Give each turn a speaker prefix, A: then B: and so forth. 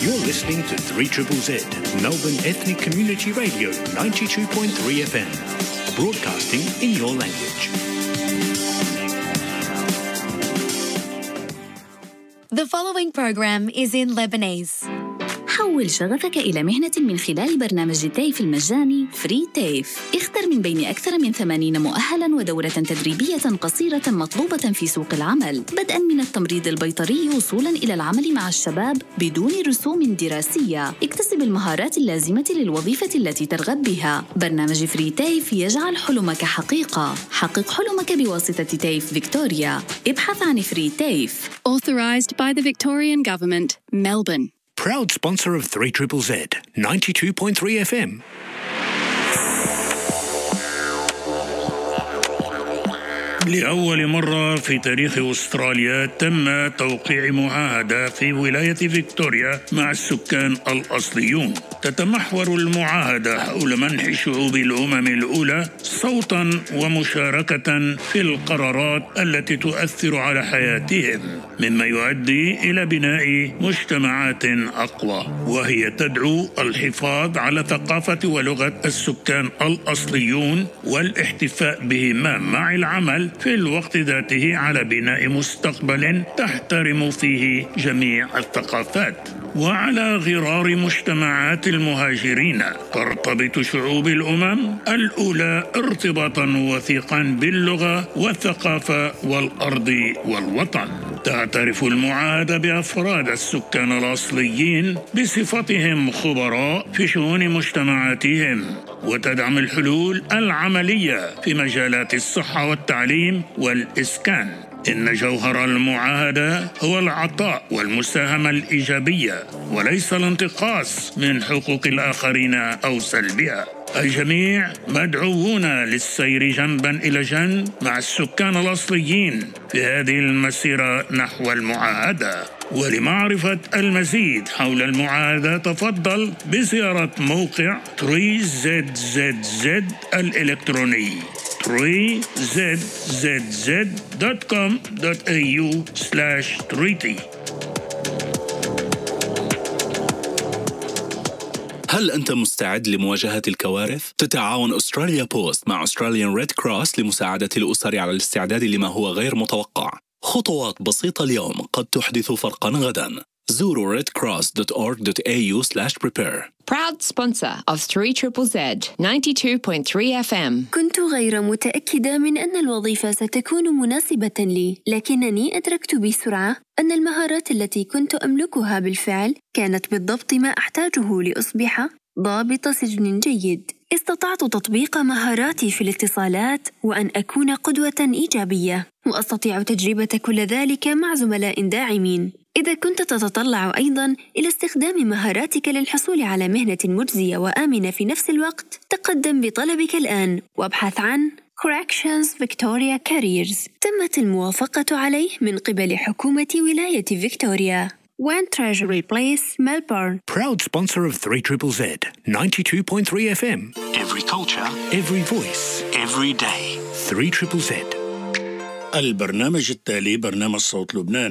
A: You're listening to 3ZZZ, Melbourne Ethnic Community Radio 92.3 FM, broadcasting in your language.
B: The following program is in Lebanese.
C: حول شغفك إلى مهنة من خلال برنامج تيف المجاني فري تيف. اختر من بين أكثر من 80 مؤهلاً ودورة تدريبية قصيرة مطلوبة في سوق العمل، بدءاً من التمريض البيطري وصولاً إلى العمل مع الشباب بدون رسوم دراسية. اكتسب المهارات اللازمة للوظيفة التي ترغب بها. برنامج فري تيف يجعل حلمك حقيقة. حقق حلمك بواسطة تيف فيكتوريا. ابحث عن فري تيف.
D: Authorised by the Victorian Government, Melbourne.
A: Proud sponsor of 3ZZZ, 92.3 FM.
E: لأول مرة في تاريخ أستراليا تم توقيع معاهدة في ولاية فيكتوريا مع السكان الأصليون. تتمحور المعاهدة حول منح شعوب الأمم الأولى صوتاً ومشاركة في القرارات التي تؤثر على حياتهم، مما يؤدي إلى بناء مجتمعات أقوى، وهي تدعو الحفاظ على ثقافة ولغة السكان الأصليون والاحتفاء بهما مع العمل في الوقت ذاته على بناء مستقبل تحترم فيه جميع الثقافات. وعلى غرار مجتمعات المهاجرين ترتبط شعوب الأمم الأولى ارتباطا وثيقا باللغة والثقافة والأرض والوطن. تعترف المعاهدة بأفراد السكان الأصليين بصفتهم خبراء في شؤون مجتمعاتهم، وتدعم الحلول العملية في مجالات الصحة والتعليم والإسكان. إن جوهر المعاهدة هو العطاء والمساهمة الإيجابية، وليس الانتقاص من حقوق الآخرين أو سلبها. الجميع مدعوون للسير جنباً إلى جنب مع السكان الأصليين في هذه المسيرة نحو المعاهدة. ولمعرفة المزيد حول المعاهدة تفضل بزيارة موقع 3ZZZ الإلكتروني 3zzz.com.au/treaty.
F: هل أنت مستعد لمواجهة الكوارث؟ تتعاون أستراليا بوست مع أستراليان ريد كروس لمساعدة الأسر على الاستعداد لما هو غير متوقع. خطوات بسيطة اليوم قد تحدث فرقاً غداً. زوروا redcross.org.au/prepare.
G: Proud sponsor of 3ZZZ 92.3 FM.
H: كنت غير متأكدة من أن الوظيفة ستكون مناسبة لي، لكنني أدركت بسرعة أن المهارات التي كنت أملكها بالفعل كانت بالضبط ما أحتاجه لأصبح ضابط سجن جيد. استطعت تطبيق مهاراتي في الاتصالات وأن أكون قدوة إيجابية، وأستطيع تجربة كل ذلك مع زملاء داعمين. إذا كنت تتطلع أيضاً إلى استخدام مهاراتك للحصول على مهنة مجزية وآمنة في نفس الوقت، تقدم بطلبك الآن وابحث عن Corrections Victoria Careers. تمت الموافقة عليه من قبل حكومة ولاية فيكتوريا. One Treasury Place, Melbourne.
A: Proud sponsor of 3ZZZ, 92.3 FM.
I: Every culture,
A: Every voice,
I: every day.
A: 3ZZZ.
E: البرنامج التالي برنامج صوت لبنان.